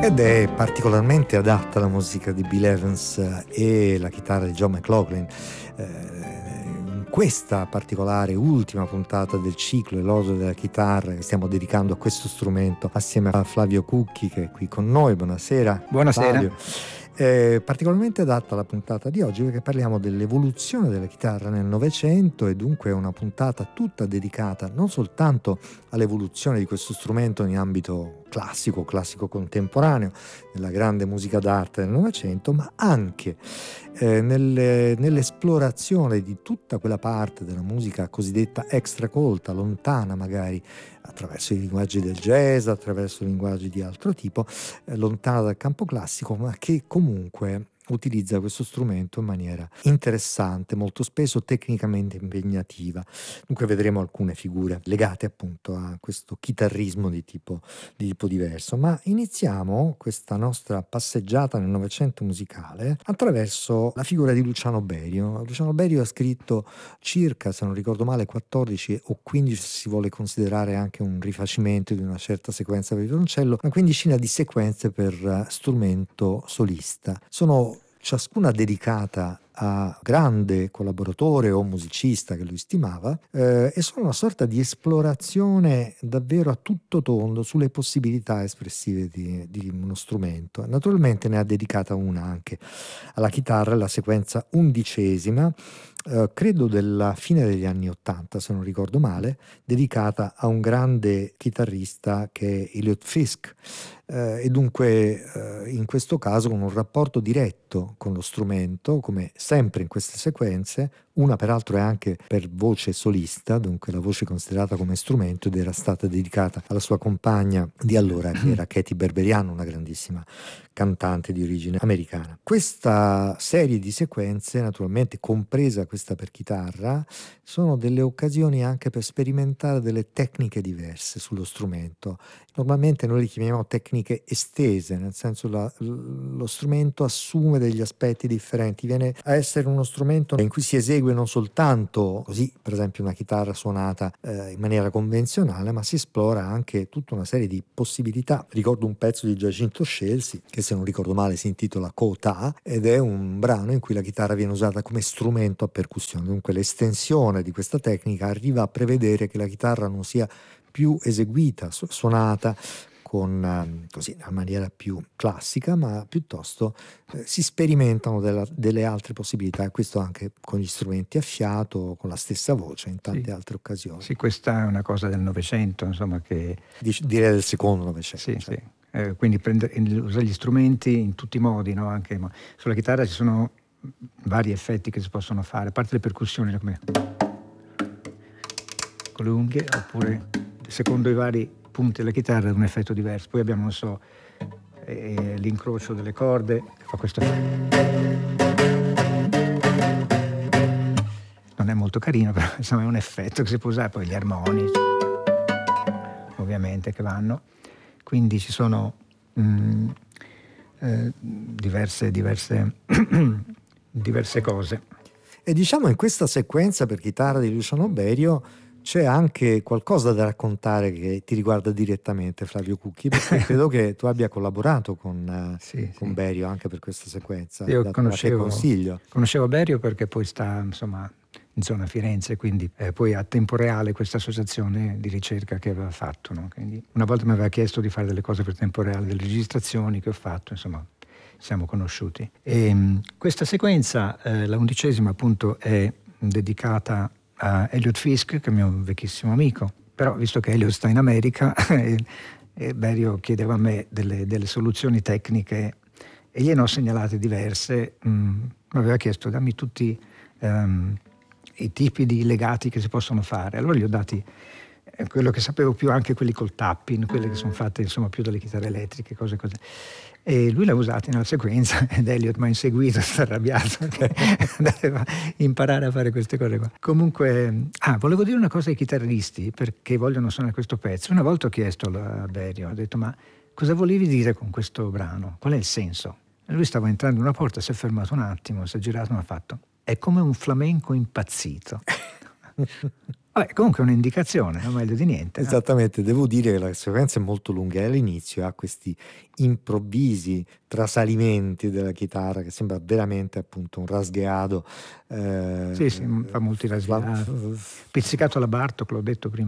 Ed è particolarmente adatta la musica di Bill Evans e la chitarra di John McLaughlin. In questa particolare ultima puntata del ciclo Elogio della chitarra che stiamo dedicando a questo strumento assieme a Flavio Cucchi, che è qui con noi. Buonasera. Buonasera. Flavio. È particolarmente adatta la puntata di oggi perché parliamo dell'evoluzione della chitarra nel Novecento, e dunque è una puntata tutta dedicata non soltanto all'evoluzione di questo strumento in ambito classico contemporaneo, nella grande musica d'arte del Novecento, ma anche nell'esplorazione di tutta quella parte della musica cosiddetta extracolta, lontana magari, attraverso i linguaggi del jazz, attraverso linguaggi di altro tipo, lontana dal campo classico, ma che comunque utilizza questo strumento in maniera interessante, molto spesso tecnicamente impegnativa. Dunque vedremo alcune figure legate appunto a questo chitarrismo di tipo diverso. Ma iniziamo questa nostra passeggiata nel Novecento musicale attraverso la figura di Luciano Berio. Luciano Berio ha scritto circa, se non ricordo male, 14 o 15, se si vuole considerare anche un rifacimento di una certa sequenza per violoncello, una quindicina di sequenze per strumento solista. Sono ciascuna dedicata a grande collaboratore o musicista che lui stimava, e sono una sorta di esplorazione davvero a tutto tondo sulle possibilità espressive di uno strumento. Naturalmente ne ha dedicata una anche alla chitarra, la sequenza 11ª, credo della fine degli anni '80, se non ricordo male, dedicata a un grande chitarrista che è Elliot Fisk, e dunque in questo caso con un rapporto diretto con lo strumento, come sempre in queste sequenze. Una peraltro è anche per voce solista, dunque la voce considerata come strumento, ed era stata dedicata alla sua compagna di allora, che era Katy Berberian, una grandissima cantante di origine americana. Questa serie di sequenze, naturalmente compresa questa per chitarra, sono delle occasioni anche per sperimentare delle tecniche diverse sullo strumento. Normalmente noi li chiamiamo tecniche estese, nel senso lo strumento assume degli aspetti differenti, viene a essere uno strumento in cui si esegue non soltanto così, per esempio, una chitarra suonata in maniera convenzionale, ma si esplora anche tutta una serie di possibilità. Ricordo un pezzo di Giacinto Scelsi che, se non ricordo male, si intitola Kota, ed è un brano in cui la chitarra viene usata come strumento a percussione. Dunque l'estensione di questa tecnica arriva a prevedere che la chitarra non sia più eseguita, suonata con così una maniera più classica, ma piuttosto si sperimentano delle altre possibilità, e questo anche con gli strumenti a fiato, con la stessa voce in tante altre occasioni. Sì, questa è una cosa del Novecento, insomma, che direi del secondo Novecento. Sì, cioè. Sì. Quindi usare gli strumenti in tutti i modi, no? Anche sulla chitarra ci sono vari effetti che si possono fare, a parte le percussioni, come con le unghie, oppure secondo i vari punti della chitarra è un effetto diverso. Poi abbiamo, non so, l'incrocio delle corde che fa questo effetto. Non è molto carino, però insomma è un effetto che si può usare. Poi gli armonici, ovviamente, che vanno. Quindi ci sono diverse cose. E diciamo, in questa sequenza per chitarra di Luciano Berio c'è anche qualcosa da raccontare che ti riguarda direttamente, Flavio Cucchi, perché credo che tu abbia collaborato con Berio anche per questa sequenza. Io conoscevo Berio perché poi sta, insomma, in zona Firenze, quindi poi a tempo reale questa associazione di ricerca che aveva fatto, no? Quindi una volta mi aveva chiesto di fare delle cose per tempo reale, delle registrazioni che ho fatto, insomma siamo conosciuti. E questa sequenza, la 11ª appunto, è dedicata a Elliot Fisk, che è il mio vecchissimo amico, però visto che Elliot sta in America e Berio chiedeva a me delle soluzioni tecniche e gliene ho segnalate diverse, mi aveva chiesto: dammi tutti i tipi di legati che si possono fare. Allora gli ho dati quello che sapevo più, anche quelli col tapping, quelle che sono fatte insomma più dalle chitarre elettriche, cose così. E lui l'ha usata nella sequenza ed Elliot mi ha inseguito, si è arrabbiato perché doveva imparare a fare queste cose qua. Comunque, volevo dire una cosa ai chitarristi perché vogliono suonare questo pezzo. Una volta ho chiesto a Berio, ho detto: ma cosa volevi dire con questo brano? Qual è il senso? E lui stava entrando in una porta, si è fermato un attimo, si è girato e mi ha fatto: è come un flamenco impazzito. Vabbè, comunque è un'indicazione, non meglio di niente, no? Esattamente, devo dire che la sequenza è molto lunga e all'inizio ha questi improvvisi trasalimenti della chitarra che sembra veramente appunto un rasgueado. Sì, sì, fa molti rasgati. Pizzicato alla Bartok, l'ho detto prima.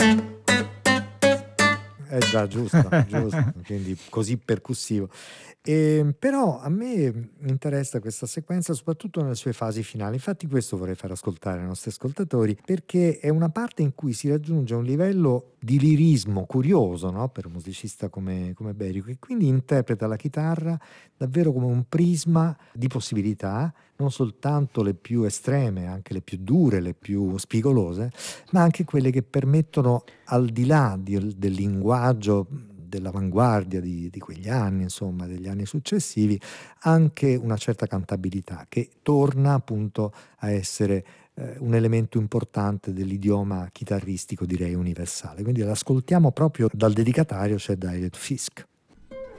Già, giusto, giusto, quindi così percussivo. Però a me interessa questa sequenza soprattutto nelle sue fasi finali. Infatti questo vorrei far ascoltare ai nostri ascoltatori, perché è una parte in cui si raggiunge un livello di lirismo curioso, no? Per un musicista come Berico, che quindi interpreta la chitarra davvero come un prisma di possibilità, non soltanto le più estreme, anche le più dure, le più spigolose, ma anche quelle che permettono, al di là del linguaggio dell'avanguardia di quegli anni, insomma, degli anni successivi, anche una certa cantabilità che torna appunto a essere un elemento importante dell'idioma chitarristico, direi universale. Quindi l'ascoltiamo proprio dal dedicatario, cioè da Elliot Fisk.